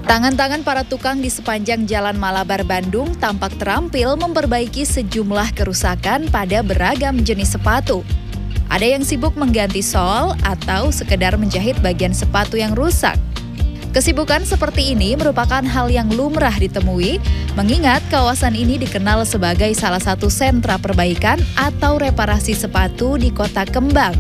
Tangan-tangan para tukang di sepanjang Jalan Malabar Bandung tampak terampil memperbaiki sejumlah kerusakan pada beragam jenis sepatu. Ada yang sibuk mengganti sol atau sekedar menjahit bagian sepatu yang rusak. Kesibukan seperti ini merupakan hal yang lumrah ditemui, mengingat kawasan ini dikenal sebagai salah satu sentra perbaikan atau reparasi sepatu di Kota Kembang.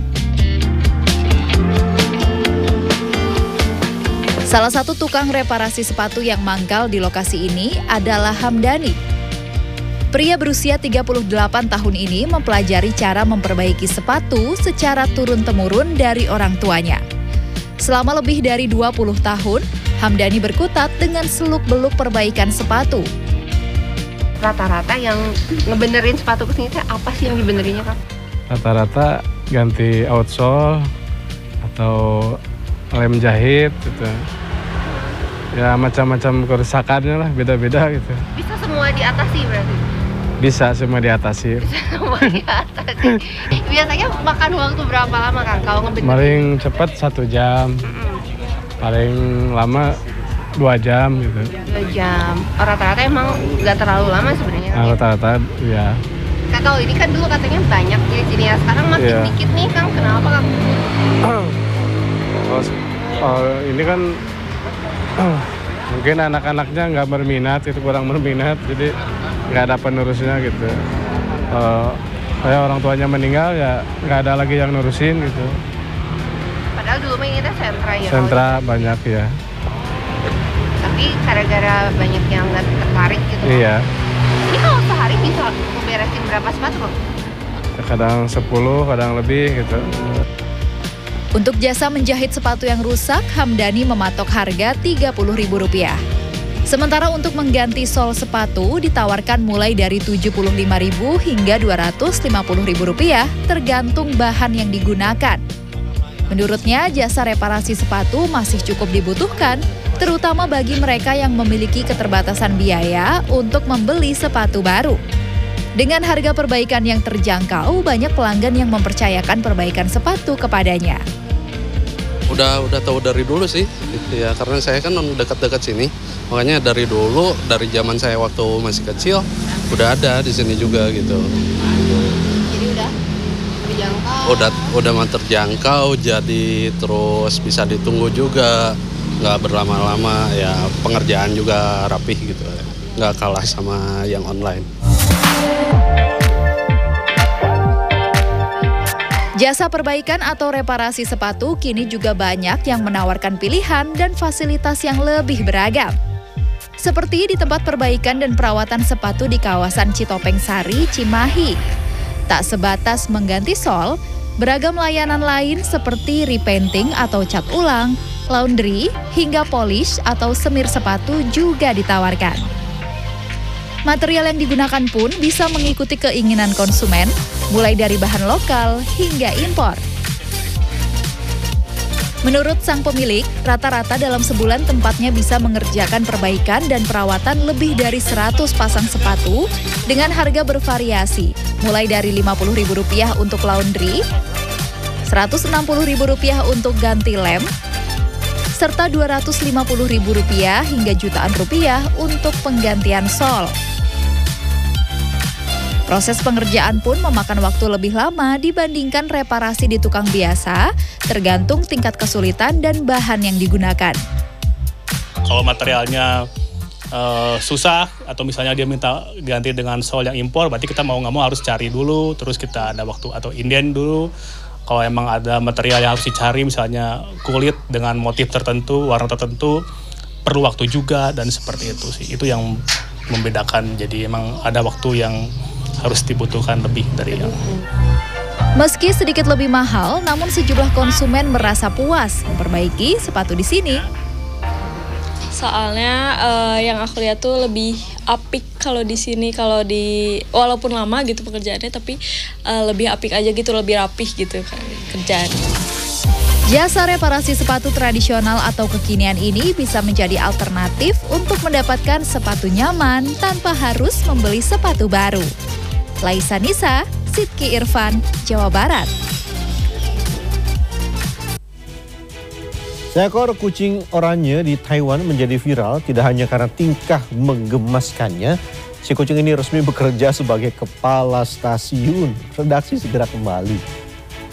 Salah satu tukang reparasi sepatu yang mangkal di lokasi ini adalah Hamdani. Pria berusia 38 tahun ini mempelajari cara memperbaiki sepatu secara turun-temurun dari orang tuanya. Selama lebih dari 20 tahun, Hamdani berkutat dengan seluk-beluk perbaikan sepatu. Rata-rata yang ngebenerin sepatu kesini apa sih yang dibenerinnya, Kak? Rata-rata ganti outsole atau lem jahit gitu. Ya macam-macam kerusakannya lah, beda-beda gitu. Bisa semua diatasi berarti? Bisa semua diatasi. Semua diatasi. Biasanya makan waktu berapa lama, Kang, kalau ngebenerin? Paling cepat 1 jam. Paling lama 2 jam gitu. 2 jam. Rata-rata emang nggak terlalu lama sebenarnya. Rata-rata ya. Kak, kalau ini kan dulu katanya banyak di sini ya. Sekarang makin dikit nih, Kang. Kenapa, Kang? Ini kan mungkin anak-anaknya nggak berminat, itu kurang berminat, jadi nggak ada penerusnya gitu. Kayak orang tuanya meninggal ya nggak ada lagi yang nurusin gitu. Padahal dulu mah ini sentra ya. Sentra banyak ya. Tapi gara-gara banyak yang nggak tertarik gitu. Iya. Ini kalau sehari bisa beresin berapa sepatu, Bang? Kadang 10, kadang lebih gitu. Untuk jasa menjahit sepatu yang rusak, Hamdani mematok harga Rp30.000. Sementara untuk mengganti sol sepatu ditawarkan mulai dari Rp75.000 hingga Rp250.000 tergantung bahan yang digunakan. Menurutnya, jasa reparasi sepatu masih cukup dibutuhkan, terutama bagi mereka yang memiliki keterbatasan biaya untuk membeli sepatu baru. Dengan harga perbaikan yang terjangkau, banyak pelanggan yang mempercayakan perbaikan sepatu kepadanya. Udah tahu dari dulu sih, ya karena saya kan dekat-dekat sini, makanya dari dulu, dari zaman saya waktu masih kecil, udah ada di sini juga gitu. Jadi udah terjangkau. Udah terjangkau, jadi terus bisa ditunggu juga, nggak berlama-lama, ya pengerjaan juga rapih gitu, nggak kalah sama yang online. Jasa perbaikan atau reparasi sepatu kini juga banyak yang menawarkan pilihan dan fasilitas yang lebih beragam. Seperti di tempat perbaikan dan perawatan sepatu di kawasan Citopeng Sari, Cimahi. Tak sebatas mengganti sol, beragam layanan lain seperti repainting atau cat ulang, laundry, hingga polish atau semir sepatu juga ditawarkan. Material yang digunakan pun bisa mengikuti keinginan konsumen, mulai dari bahan lokal hingga impor. Menurut sang pemilik, rata-rata dalam sebulan tempatnya bisa mengerjakan perbaikan dan perawatan lebih dari 100 pasang sepatu dengan harga bervariasi, mulai dari Rp50.000 untuk laundry, Rp160.000 untuk ganti lem, serta Rp250.000 hingga jutaan rupiah untuk penggantian sol. Proses pengerjaan pun memakan waktu lebih lama dibandingkan reparasi di tukang biasa, tergantung tingkat kesulitan dan bahan yang digunakan. Kalau materialnya susah atau misalnya dia minta ganti dengan sol yang impor, berarti kita mau nggak mau harus cari dulu, terus kita ada waktu atau inden dulu. Kalau emang ada material yang harus dicari, misalnya kulit dengan motif tertentu, warna tertentu, perlu waktu juga, dan seperti itu sih. Itu yang membedakan, jadi emang ada waktu yang harus dibutuhkan lebih dari yang. Meski sedikit lebih mahal, namun sejumlah konsumen merasa puas memperbaiki sepatu di sini. Soalnya yang aku lihat tuh lebih apik kalau di sini, walaupun lama gitu pekerjaannya, tapi lebih apik aja gitu, lebih rapih gitu kerjaan. Jasa reparasi sepatu tradisional atau kekinian ini bisa menjadi alternatif untuk mendapatkan sepatu nyaman tanpa harus membeli sepatu baru. Laisa Nisa, Sidki Irfan, Jawa Barat. Seekor kucing oranye di Taiwan menjadi viral tidak hanya karena tingkah menggemaskannya. Si kucing ini resmi bekerja sebagai kepala stasiun. Redaksi segera kembali.